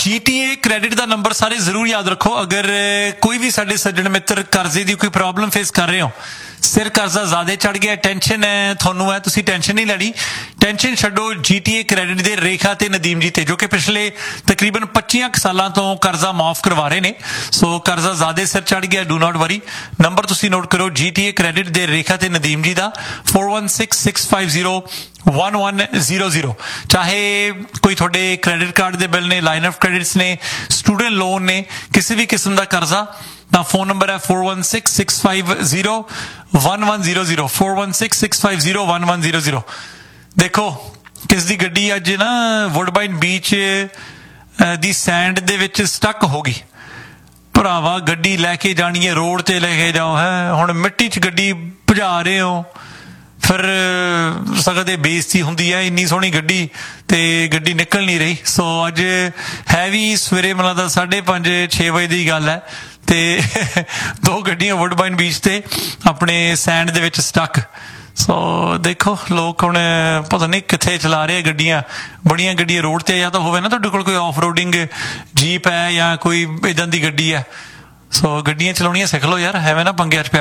GTA credit ਦਾ number ਸਾਰੇ ਜ਼ਰੂਰ ਯਾਦ ਰੱਖੋ। ਅਗਰ ਕੋਈ ਵੀ ਸਾਡੇ ਸੱਜਣ ਮਿੱਤਰ ਕਰਜ਼ੇ ਦੀ ਕੋਈ ਪ੍ਰੋਬਲਮ ਫੇਸ ਕਰ ਰਹੇ ਹੋ, ਸਿਰ ਕਰਜ਼ਾ ਜ਼ਿਆਦਾ ਚੜ ਗਿਆ, ਟੈਨਸ਼ਨ ਹੈ ਤੁਹਾਨੂੰ, ਹੈ ਤੁਸੀਂ ਟੈਨਸ਼ਨ ਨਹੀਂ ਲੈਣੀ, ਟੈਨਸ਼ਨ ਛੱਡੋ। GTA ਕ੍ਰੈਡਿਟ ਦੇ ਰੇਖਾ ਤੇ ਨਦੀਮ ਜੀ ਤੇ, ਜੋ ਕਿ ਪਿਛਲੇ ਤਕਰੀਬਨ 25 ਸਾਲਾਂ ਤੋਂ ਕਰਜ਼ਾ ਮਾਫ ਕਰਵਾ ਰਹੇ ਨੇ। ਸੋ ਕਰਜ਼ਾ ਜ਼ਿਆਦਾ ਸਿਰ ਚੜ ਗਿਆ, ਡੂ ਨਾਟ ਵਰੀ। ਨੰਬਰ ਤੁਸੀਂ ਨੋਟ ਕਰੋ GTA ਕ੍ਰੈਡਿਟ ਦੇ ਰੇਖਾ ਤੇ ਨਦੀਮ ਜੀ ਦਾ 4166501100। ਚਾਹੇ ਕੋਈ ਤੁਹਾਡੇ ਕ੍ਰੈਡਿਟ ਕਾਰਡ ਦੇ ਬਿੱਲ ਨੇ, ਲਾਈਨ ਆਫ ਕ੍ਰੈਡਿਟਸ ਨੇ, ਸਟੂਡੈਂਟ ਲੋਨ ਨੇ, ਕਿਸੇ ਵੀ ਕਿਸਮ ਦਾ ਕਰਜ਼ਾ, ਤਾਂ ਫੋਨ ਨੰਬਰ ਹੈ 4166501100 4166501100। ਦੇਖੋ ਕਿਸ ਦੀ ਗੱਡੀ ਅੱਜ ਨਾ ਵੁੱਡਬਾਈਨ ਬੀਚ ਦੀ ਸੈਂਡ ਦੇ ਵਿੱਚ ਸਟਕ ਹੋ ਗਈ। ਭਰਾਵਾ ਗੱਡੀ ਲੈ ਕੇ ਜਾਣੀ ਹੈ, ਰੋਡ ਤੇ ਲੈ ਕੇ ਜਾਓ, ਹੈ ਹੁਣ ਮਿੱਟੀ 'ਚ ਗੱਡੀ ਭਜਾ ਰਹੇ ਹੋ, ਫਿਰ ਸਗੋਂ ਬੇਇੱਜ਼ਤੀ ਹੁੰਦੀ ਹੈ। ਇੰਨੀ ਸੋਹਣੀ ਗੱਡੀ ਤੇ ਗੱਡੀ ਨਿਕਲ ਨਹੀਂ ਰਹੀ। ਸੋ ਅੱਜ ਹੈ ਵੀ ਸਵੇਰੇ ਮੈਨੂੰ ਲੱਗਦਾ 5:30-6 ਵਜੇ ਦੀ ਗੱਲ ਹੈ, ਤੇ 2 ਗੱਡੀਆਂ ਵੁੱਡਬਾਈਨ ਬੀਚ ਤੇ ਆਪਣੇ ਸੈਂਡ ਦੇ ਵਿੱਚ ਸਟਕ। ਸੋ ਦੇਖੋ ਲੋਕ ਹੁਣ ਪਤਾ ਨਹੀਂ ਕਿੱਥੇ ਚਲਾ ਰਹੇ ਗੱਡੀਆਂ, ਬੜੀਆਂ ਗੱਡੀਆਂ ਰੋਡ ਤੇ, ਜਾਂ ਤਾਂ ਹੋਵੇ ਨਾ ਤੁਹਾਡੇ ਕੋਲ ਕੋਈ ਆਫ ਰੋਡਿੰਗ ਜੀਪ ਹੈ ਜਾਂ ਕੋਈ ਇੱਦਾਂ ਦੀ ਗੱਡੀ ਹੈ। ਸੋ ਗੱਡੀਆਂ ਚਲਾਉਣੀਆਂ ਸਿੱਖ ਲਓ ਯਾਰ, ਐਵੇਂ ਨਾ ਪੰਗਿਆਂ 'ਚ ਪਿਆ